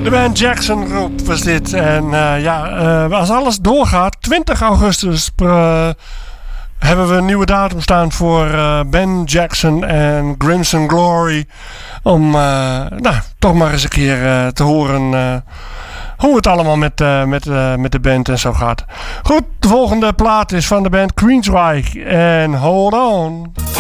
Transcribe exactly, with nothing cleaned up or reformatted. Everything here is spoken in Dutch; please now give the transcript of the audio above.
De band Jackson Group was dit. En uh, ja, uh, als alles doorgaat, twintig augustus uh, hebben we een nieuwe datum staan voor uh, Ben Jackson en Crimson Glory. Om uh, nou, toch maar eens een keer uh, te horen uh, hoe het allemaal met, uh, met, uh, met de band en zo gaat. Goed, de volgende plaat is van de band Queensryche en Hold On.